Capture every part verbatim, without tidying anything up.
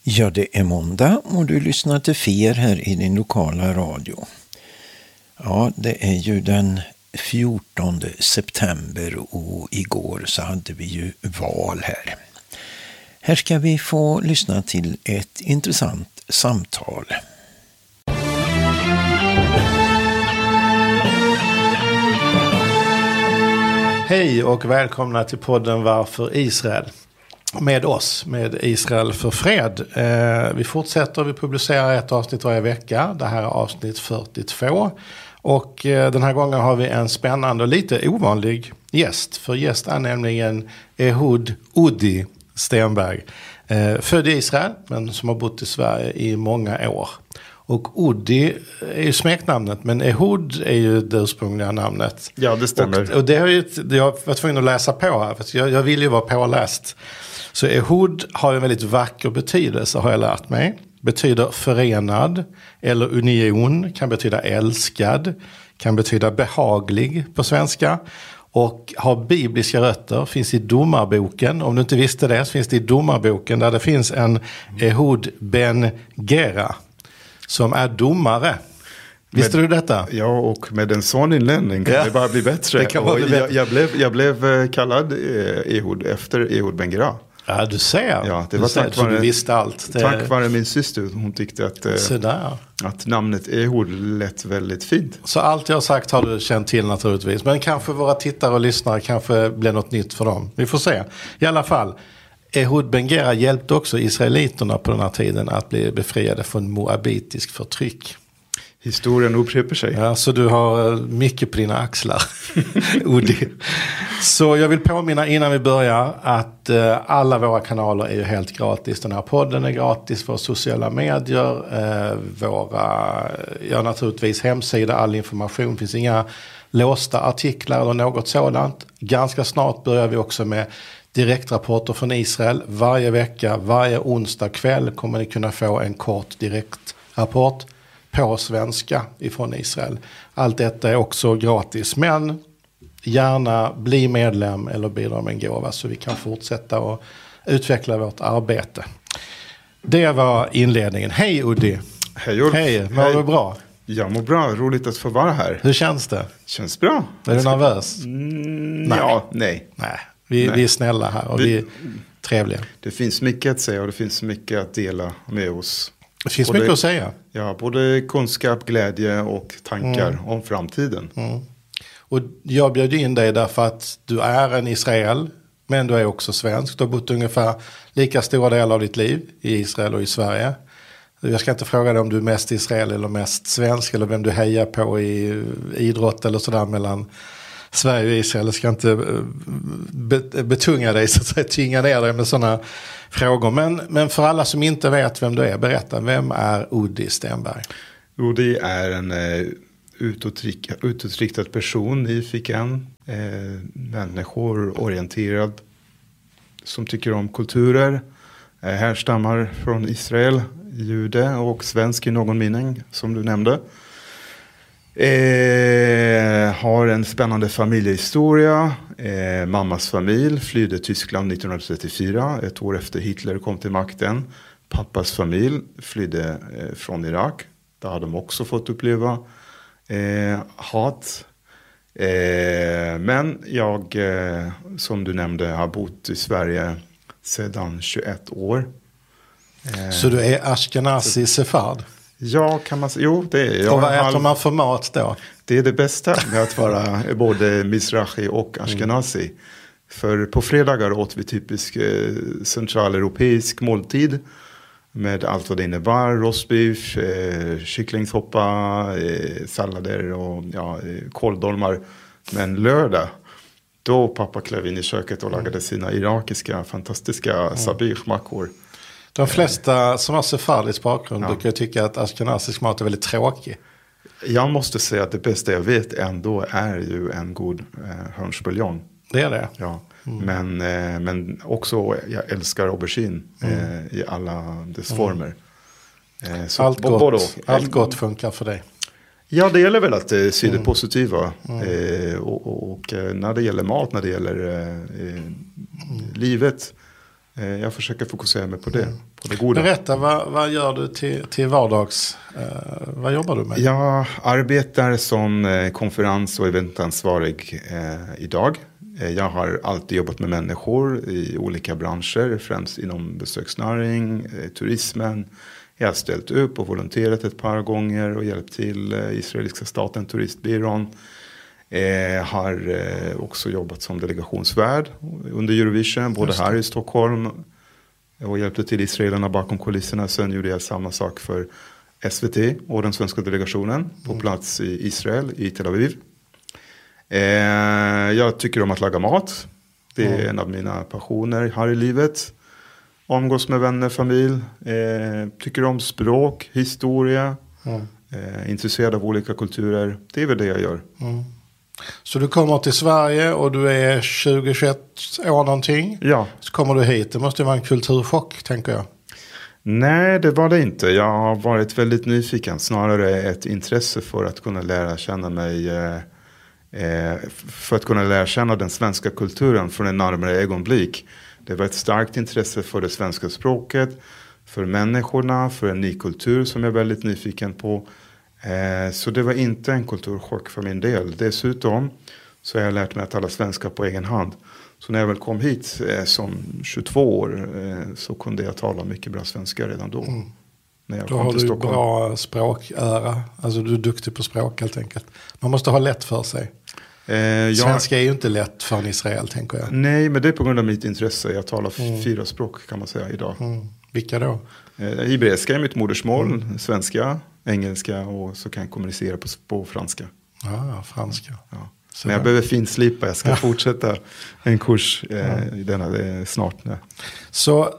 Ja, det är måndag och du lyssnar till F E R här i din lokala radio. Ja, det är ju den fjortonde september och igår så hade vi ju val här. Här ska vi få lyssna till ett intressant samtal. Hej och välkomna till podden Varför Israel? Med oss, med Israel för fred. Eh, vi fortsätter, vi publicerar ett avsnitt varje vecka. Det här är avsnitt fyrtiotvå. Och eh, den här gången har vi en spännande och lite ovanlig gäst. För gäst är nämligen Ehud Udi Stenberg. Eh, född i Israel men som har bott i Sverige i många år. Och Udi är ju smeknamnet, men Ehud är ju det ursprungliga namnet. Ja, det stämmer. Och, och det har ju, jag var tvungen att läsa på här, för jag, jag vill ju vara påläst. Så Ehud har ju en väldigt vacker betydelse, har jag lärt mig. Betyder förenad eller union, kan betyda älskad, kan betyda behaglig på svenska. Och har bibliska rötter, finns i domarboken. Om du inte visste det så finns det i domarboken där det finns en Ehud ben Gera som är domare. Visste med, du detta? Ja, och med en sån inländning kan ja. det bara bli bättre. Det kan bara bli bättre. Jag, jag, blev, jag blev kallad eh, Ehud efter Ehud ben Gera. Ja, du ser. Ja, det var tack vare, du visste allt. Det... Tack vare min syster. Hon tyckte att, eh, att namnet Ehud lät väldigt fint. Så allt jag har sagt har du känt till naturligtvis. Men kanske våra tittare och lyssnare kanske blir något nytt för dem. Vi får se. I alla fall, Ehud ben Gera hjälpte också israeliterna på den här tiden att bli befriade från moabitisk förtryck. Historien upprepar sig. Ja, så du har mycket på dina axlar, Udi. Så jag vill påminna innan vi börjar att eh, alla våra kanaler är ju helt gratis. Den här podden är gratis, våra sociala medier, eh, våra, ja naturligtvis hemsida, all information. Det finns inga låsta artiklar eller något sådant. Ganska snart börjar vi också med direktrapporter från Israel. Varje vecka, varje onsdag kväll kommer ni kunna få en kort direktrapport på svenska ifrån Israel. Allt detta är också gratis, men gärna bli medlem eller bidra med en gåva så vi kan fortsätta och utveckla vårt arbete. Det var inledningen. Hej Udi! Hej Ulf! Hej, mår du bra? Jag mår bra, roligt att få vara här. Hur känns det? Känns bra. Är du nervös? Mm, nej. Ja, nej. Nej. Vi, nej. vi är snälla här och vi, vi är trevliga. Det finns mycket att säga och det finns mycket att dela med oss. Det finns både, mycket att säga. Ja, både kunskap, glädje och tankar mm. om framtiden. Mm. Och jag bjöd in dig därför att du är en Israel, men du är också svensk. Du har bott ungefär lika stora delar av ditt liv i Israel och i Sverige. Jag ska inte fråga dig om du är mest Israel eller mest svensk eller vem du hejar på i idrott eller sådär mellan Sverige och Israel. Jag ska inte betunga dig, så att säga, tynga ner dig med sådana frågor. Men, men för alla som inte vet vem du är, berätta, vem är Udi Stenberg? Udi är en eh, utåtriktad, utåtriktad person, nyfiken, eh, människor-orienterad, som tycker om kulturer, eh, härstammar från Israel, jude och svensk i någon mening, som du nämnde. Eh, har en spännande familjehistoria. Eh, mammas familj flydde Tyskland nittonhundratrettiofyra, ett år efter Hitler kom till makten. Pappas familj flydde eh, från Irak. Där hade de också fått uppleva eh, hat. Eh, men jag, eh, som du nämnde, har bott i Sverige sedan tjugoett år. Eh, Så du är ashkenazi sefard? Ja, kan man säga. Jo, det är jag. Och vad äter man för mat då? Det är det bästa med att vara både mizrahi och ashkenazi. Mm. För på fredagar åt vi typisk eh, centraleuropeisk måltid. Med allt vad det innebär. Rostbiff, eh, kycklingtoppa, eh, sallader och ja, eh, kåldolmar. Men lördag, då pappa klev in i köket och lagade sina irakiska fantastiska mm. sabich-mackor. De flesta som har sefardisk bakgrund ja. brukar tycka att ashkenazisk mat är väldigt tråkig. Jag måste säga att det bästa jag vet ändå är ju en god eh, hörnsbuljong. Det är det? Ja, mm. men, eh, men också jag älskar aubergine mm. eh, i alla dess mm. former. Eh, så allt, b- gott, både, allt gott funkar för dig? Ja, det gäller väl att eh, se mm. det positiva. Mm. Eh, och och, och när det gäller mat, när det gäller eh, mm. livet. Jag försöker fokusera mig på det, mm. på det goda. Berätta, vad, vad gör du till, till vardags? Eh, vad jobbar du med? Jag arbetar som eh, konferens- och eventansvarig eh, idag. Eh, jag har alltid jobbat med människor i olika branscher, främst inom besöksnäring, eh, turismen. Jag har ställt upp och volonterat ett par gånger och hjälpt till eh, israeliska staten, turistbyrån. Eh, har eh, också jobbat som delegationsvärd under Eurovision, både här i Stockholm och hjälpte till israelerna bakom kulisserna. Sen gjorde jag samma sak för S V T och den svenska delegationen på mm. plats i Israel, i Tel Aviv. Eh, jag tycker om att laga mat. Det är mm. en av mina passioner här i livet. Omgås med vänner, familj. Eh, tycker om språk, historia. Mm. Eh, intresserad av olika kulturer. Det är väl det jag gör. Mm. Så du kommer till Sverige och du är tjugo tjugoett år någonting. Ja. Så kommer du hit. Det måste vara en kulturchock, tänker jag. Nej, det var det inte. Jag har varit väldigt nyfiken. Snarare ett intresse för att kunna lära känna mig. Eh, för att kunna lära känna den svenska kulturen från en närmare ögonblick. Det var ett starkt intresse för det svenska språket. För människorna. För en ny kultur som jag är väldigt nyfiken på. Eh, så det var inte en kulturchock för min del. Dessutom så har jag lärt mig att tala svenska på egen hand. Så när jag väl kom hit eh, som tjugotvå år eh, så kunde jag tala mycket bra svenska redan då. Mm. När jag då kom har till du Stockholm. Bra språköra. Alltså du är duktig på språk helt enkelt. Man måste ha lätt för sig. Eh, jag... Svenska är ju inte lätt för en Israel, tänker jag. Nej, men det är på grund av mitt intresse. Jag talar mm. fyra språk kan man säga idag. Mm. Vilka då? Eh, hebreiska är mitt modersmål. Mm. Svenska, engelska och så kan jag kommunicera på, på franska. Ja, franska. Ja. Men jag behöver finslipa. Jag ska ja. fortsätta en kurs eh, ja. i denna eh, snart. Nej. Så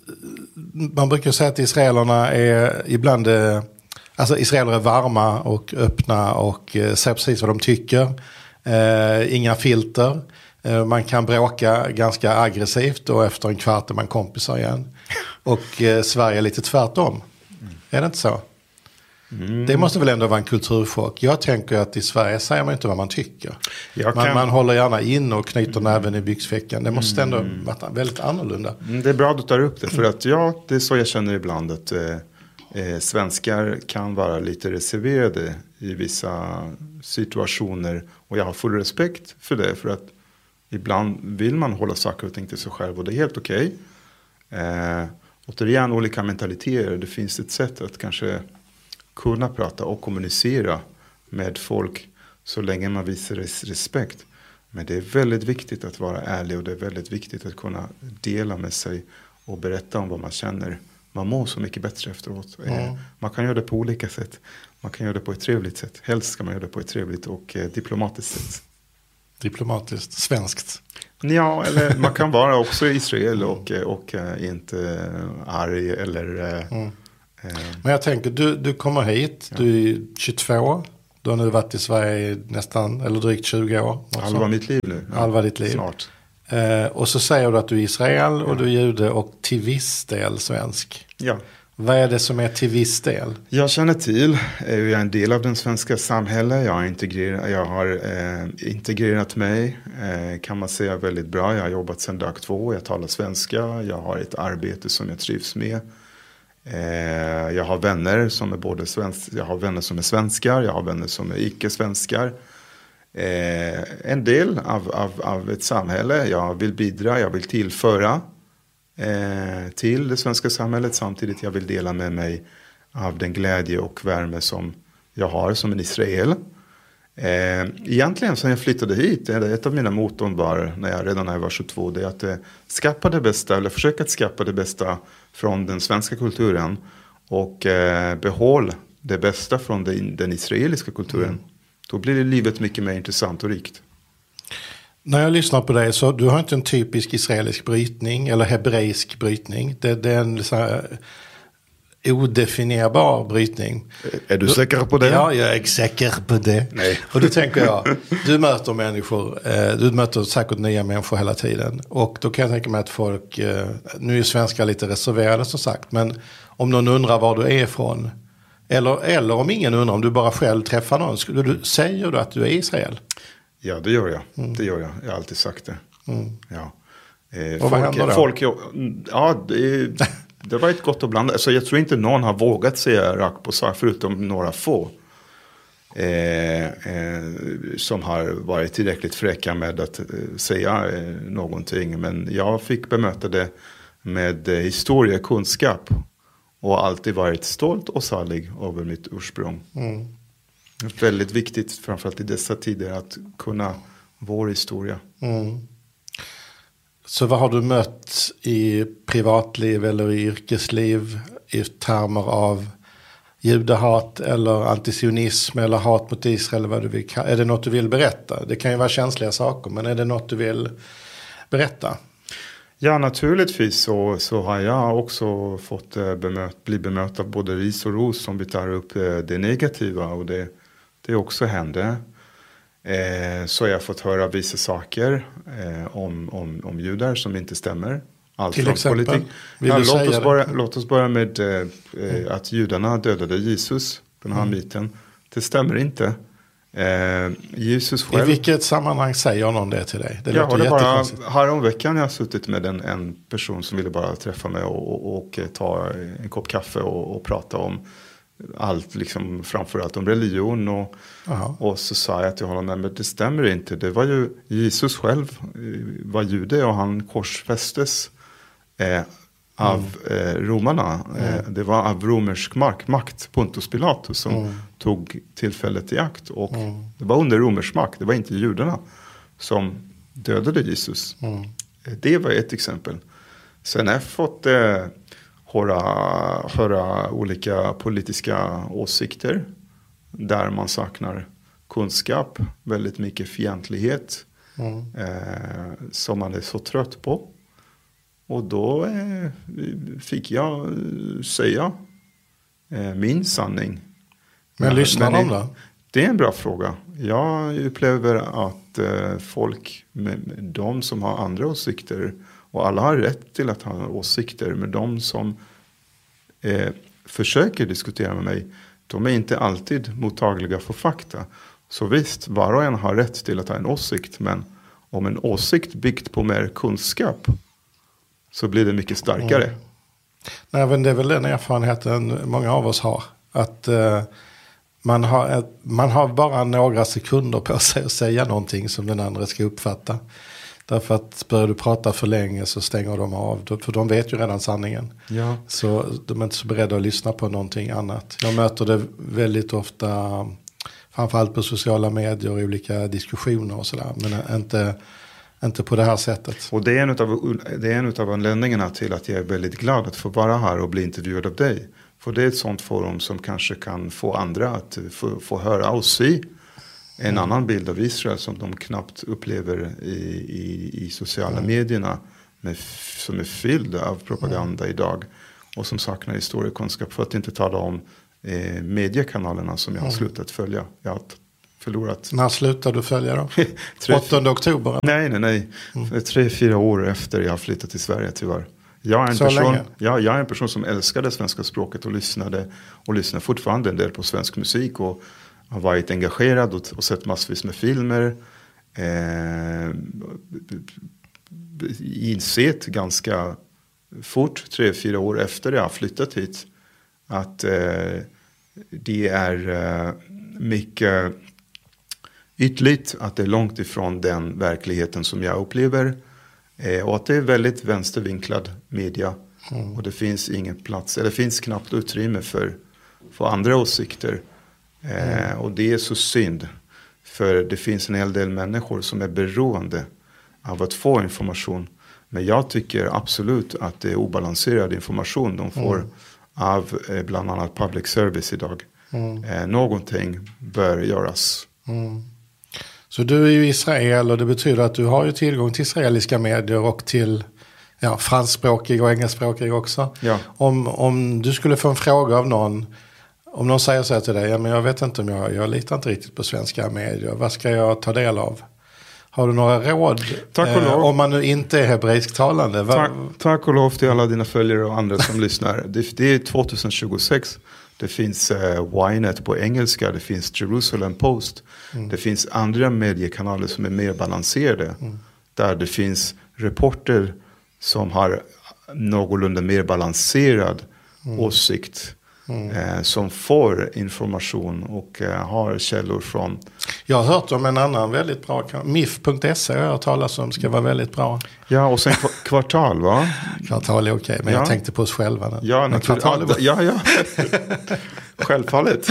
man brukar säga att israelerna är ibland... Eh, alltså israeler är varma och öppna och eh, säger precis vad de tycker. Eh, inga filter. Eh, man kan bråka ganska aggressivt och efter en kvart är man kompisar igen. Och eh, Sverige är lite tvärtom. Mm. Är det inte så? Mm. Det måste väl ändå vara en kulturchock. Jag tänker att i Sverige säger man inte vad man tycker. Man, kan... man håller gärna in och knyter mm. näven i byxfickan. Det måste ändå mm. vara väldigt annorlunda. Mm, det är bra att du tar upp det. För att ja, det är så jag känner ibland att eh, eh, svenskar kan vara lite reserverade i vissa situationer. Och jag har full respekt för det. För att ibland vill man hålla saker och ting till sig själv. Och det är helt okej. Okay. Eh, återigen, olika mentaliteter. Det finns ett sätt att kanske... kunna prata och kommunicera med folk så länge man visar respekt. Men det är väldigt viktigt att vara ärlig och det är väldigt viktigt att kunna dela med sig och berätta om vad man känner. Man mår så mycket bättre efteråt. Mm. Man kan göra det på olika sätt. Man kan göra det på ett trevligt sätt. Helst ska man göra det på ett trevligt och eh, diplomatiskt sätt. Diplomatiskt, svenskt. Ja, eller man kan vara också i Israel och, och uh, inte arg eller... Uh, mm. Men jag tänker, du, du kommer hit, ja. Du är tjugotvå, du har nu varit i Sverige nästan, eller drygt tjugo år. Halva mitt liv nu. Ja, Halva ditt liv. Snart. Eh, och så säger du att du är Israel och ja. Du är jude och till viss del svensk. Ja. Vad är det som är till viss del? Jag känner till, jag är en del av den svenska samhället. Jag har integrerat, jag har, eh, integrerat mig, eh, kan man säga, väldigt bra. Jag har jobbat sedan dag två, jag talar svenska, jag har ett arbete som jag trivs med. Eh, jag har vänner som är både svensk, jag har vänner som är svenskar, jag har vänner som är icke-svenskar. Eh, en del av, av, av ett samhälle, jag vill bidra, jag vill tillföra eh, till det svenska samhället. Samtidigt jag vill dela med mig av den glädje och värme som jag har som en israel. Eh, egentligen sen jag flyttade hit, ett av mina motorn var när jag redan när jag var tjugotvå, det är att eh, skapa det bästa, eller försöka att skapa det bästa från den svenska kulturen och eh, behåll det bästa från den, den israeliska kulturen. Mm. Då blir det livet mycket mer intressant och rikt. När jag lyssnar på dig så du har inte en typisk israelisk brytning eller hebreisk brytning. Det, det är en så här odefinierbar brytning. Är du säker på det? Ja, jag är säker på det. Nej. Och då tänker jag, du möter människor, eh, du möter säkert nya människor hela tiden. Och då kan jag tänka mig att folk, eh, nu är svenskar lite reserverade som sagt, men om någon undrar var du är ifrån, eller, eller om ingen undrar, om du bara själv träffar någon, skulle du, säger du att du är Israel? Ja, det gör jag. Mm. Det gör jag. Jag har alltid sagt det. Mm. Ja. Eh, och vad händer då? Folk, ja, det, det var ett gott och blandat. Alltså, jag tror inte någon har vågat säga rakt på sak, förutom några få. Eh, eh, som har varit tillräckligt fräcka med att eh, säga eh, någonting. Men jag fick bemöta det med eh, historiekunskap. Och alltid varit stolt och salig över mitt ursprung. Mm. Väldigt viktigt, framförallt i dessa tider, att kunna vår historia. Mm. Så vad har du mött i privatliv eller i yrkesliv i termer av judehat eller antisionism eller hat mot Israel? Vad du vill, är det något du vill berätta? Det kan ju vara känsliga saker, men är det något du vill berätta? Ja, naturligtvis så, så har jag också fått bemöt, bli bemött av både ris och ros som vi tar upp det negativa, och det, det också hände. Eh, så jag har fått höra vissa saker eh, om, om, om judar som inte stämmer. Allt till exempel? Politik. Ja, låt, oss börja, låt oss börja med eh, mm. att judarna dödade Jesus, den här mm. myten. Det stämmer inte. Eh, Jesus själv. I vilket sammanhang säger någon det till dig? Det ja, låter det bara, här om veckan jag har suttit med en, en person som ville bara träffa mig och, och, och ta en kopp kaffe och, och prata om allt, liksom, framförallt om religion. Och, och så sa jag till honom, nej, men det stämmer inte. Det var ju Jesus själv var jude och han korsfästes eh, av mm. eh, romarna. Mm. Eh, det var av romersk mark, makt, Pontus Pilatus, som mm. tog tillfället i akt. Och mm. det var under romersk makt, det var inte judarna som dödade Jesus. Mm. Det var ett exempel. Sen har jag fått eh, höra, höra olika politiska åsikter där man saknar kunskap, väldigt mycket fientlighet mm. eh, som man är så trött på. Och då eh, fick jag säga eh, min sanning. Men ja, lyssnar de då? Det är en bra fråga. Jag upplever att eh, folk, med, med de som har andra åsikter, och alla har rätt till att ha åsikter, men de som eh, försöker diskutera med mig, de är inte alltid mottagliga för fakta. Så visst, var och en har rätt till att ha en åsikt, men om en åsikt byggt på mer kunskap, så blir det mycket starkare. Mm. Nej, men det är väl den erfarenheten många av oss har. Att eh, man, har man har bara några sekunder på sig att säga någonting som den andra ska uppfatta. Därför att börjar du prata för länge så stänger de av. För de vet ju redan sanningen. Ja. Så de är inte så beredda att lyssna på någonting annat. Jag möter det väldigt ofta, framförallt på sociala medier och olika diskussioner och sådär. Men inte... Inte på det här sättet. Och det är en av, det är en av anledningarna till att jag är väldigt glad att få vara här och bli intervjuad av dig. För det är ett sånt forum som kanske kan få andra att få, få höra och se en mm. annan bild av Israel som de knappt upplever i, i, i sociala mm. medierna. Med, som är fylld av propaganda mm. idag. Och som saknar historiekunskap, för att inte tala om eh, mediekanalerna som jag har mm. slutat följa. Jag har förlorat. När slutade du följa då? åttonde oktober? Nej, nej, nej. Mm. Tre, fyra år efter jag har flyttat till Sverige, tyvärr. Jag är en, person, ja, jag är en person som älskade svenska språket och lyssnade och lyssnar fortfarande en del på svensk musik och har varit engagerad och, och sett massvis med filmer. Eh, insett ganska fort, tre, fyra år efter jag har flyttat hit, att eh, det är eh, mycket ytligt, att det är långt ifrån den verkligheten som jag upplever. Eh, och att det är väldigt vänstervinklad media. Mm. Och det finns ingen plats, eller det finns knappt utrymme för, för andra åsikter. Eh, mm. Och det är så synd. För det finns en hel del människor som är beroende av att få information. Men jag tycker absolut att det är obalanserad information de får mm. av eh, bland annat public service idag. Mm. Eh, någonting bör göras. Mm. Så du är ju Israel och det betyder att du har ju tillgång till israeliska medier och till ja, franskspråkiga och engelskspråkiga också. Ja. Om, om du skulle få en fråga av någon, om någon säger så här till dig, ja, men jag vet inte om jag, jag litar inte riktigt på svenska medier, vad ska jag ta del av? Har du några råd? Tack och lov. Eh, om man nu inte är hebreisktalande. Va? Tack, tack och lov till alla dina följare och andra som lyssnar. Det, det är tjugohundratjugosex. Det finns uh, Ynet på engelska. Det finns Jerusalem Post. Mm. Det finns andra mediekanaler som är mer balanserade. Mm. Där det finns reporter som har någorlunda mer balanserad mm. åsikt. Mm. Eh, som får information och eh, har källor från... Jag har hört om en annan väldigt bra... M I F punkt se har jag talat om ska vara väldigt bra. Ja, och sen Kvartal, va? Kvartal är okej, men ja. Jag tänkte på oss själva. Nu. Ja, men kvartal är... ja, ja. Självfallet.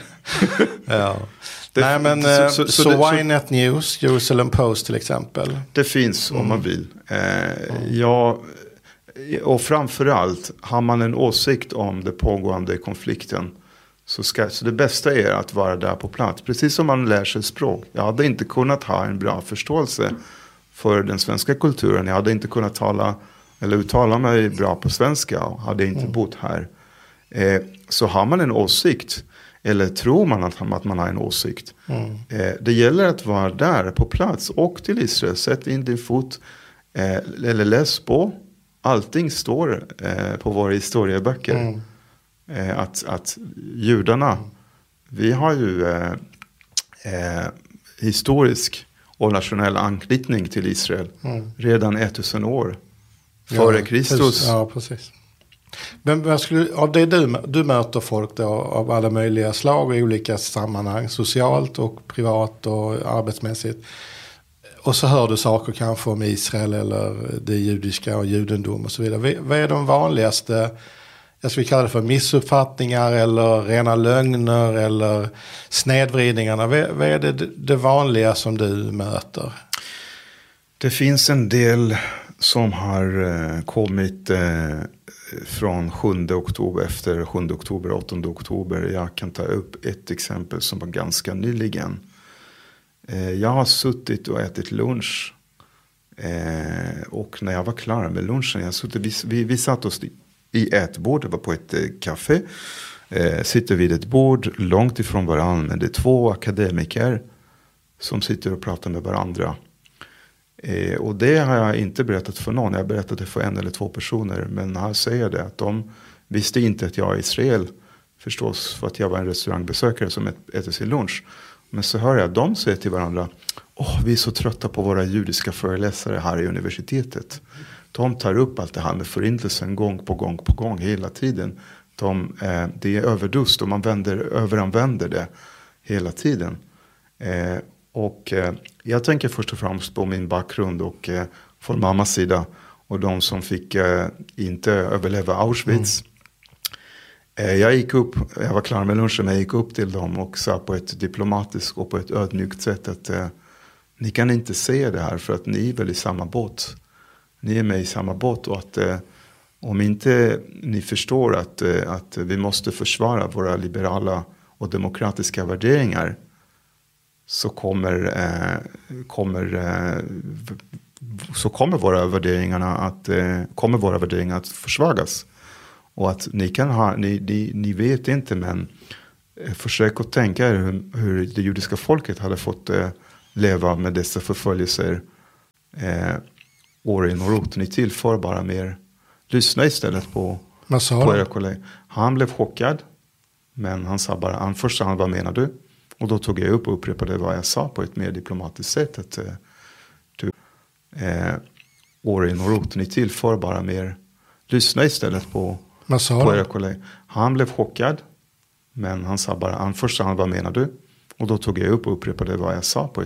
Ja. Det, Nej, men så, så, så, så det, Ynet News, Jerusalem Post till exempel. Det finns om mm. man vill. Eh, mm. Jag... Och framförallt har man en åsikt om den pågående konflikten så, ska, så det bästa är att vara där på plats. Precis som man lär sig språk. Jag hade inte kunnat ha en bra förståelse för den svenska kulturen. Jag hade inte kunnat tala eller uttala mig bra på svenska och hade inte mm. bott här. Eh, så har man en åsikt eller tror man att, att man har en åsikt. Mm. Eh, det gäller att vara där på plats och till Israel. Sätt in din fot eh, eller läs på. Allting står eh, på våra historieböcker. Mm. Eh, att, att judarna, vi har ju eh, eh, historisk och nationell anknytning till Israel. Mm. Redan tusen år före ja, Kristus. Ja, precis. Men vad skulle, av det du, du möter folk då, av alla möjliga slag i olika sammanhang. Socialt och privat och arbetsmässigt. Och så hör du saker kanske om Israel eller det judiska och judendom och så vidare. Vad är de vanligaste, jag skulle kalla det för missuppfattningar eller rena lögner eller snedvridningarna? Vad är det, det vanliga som du möter? Det finns en del som har kommit från sjunde oktober, efter sjunde oktober, åttonde oktober. Jag kan ta upp ett exempel som var ganska nyligen. Jag har suttit och ätit lunch eh, och när jag var klar med lunchen, jag suttit, vi, vi, vi satt oss i ett bord, det var på ett eh, café, eh, sitter vid ett bord långt ifrån varandra, men det är två akademiker som sitter och pratar med varandra. Eh, och det har jag inte berättat för någon, jag har berättat det för en eller två personer, men här säger jag det att de visste inte att jag är Israel, förstås för att jag var en restaurangbesökare som äter sin lunch. Men så hör jag att de säger till varandra, åh, vi är så trötta på våra judiska föreläsare här i universitetet. De tar upp allt det här med förintelsen gång på gång på gång hela tiden. De, eh, det är överdust och man vänder, överanvänder det hela tiden. Eh, och eh, jag tänker först och främst på min bakgrund och eh, från mammas sida. Och de som fick eh, inte överleva Auschwitz. Mm. Jag gick upp, jag var klar med lunchen, men jag gick upp till dem och sa på ett diplomatiskt och på ett ödmjukt sätt att eh, ni kan inte se det här för att ni är väl i samma båt. Ni är med i samma båt och att eh, om inte ni förstår att, eh, att vi måste försvara våra liberala och demokratiska värderingar så kommer, eh, kommer, eh, så kommer våra värderingarna att, eh, kommer våra värderingar att försvagas. Och att ni kan ha, ni, ni, ni vet inte, men eh, försök att tänka er hur, hur det judiska folket hade fått eh, leva med dessa förföljelser eh, år in och rot. Ni tillför bara mer. Lyssna istället på, på era kollegor. Han blev chockad, men han sa bara, han först sa han, vad menar du? Och då tog jag upp och upprepade vad jag sa på ett mer diplomatiskt sätt. Att eh, du, eh, år in och rot, ni tillför bara mer. Lyssna istället på på era kollegor. Han blev chockad, men han sa bara, han först sa han, vad menar du? Och då tog jag upp och upprepade vad jag sa på ett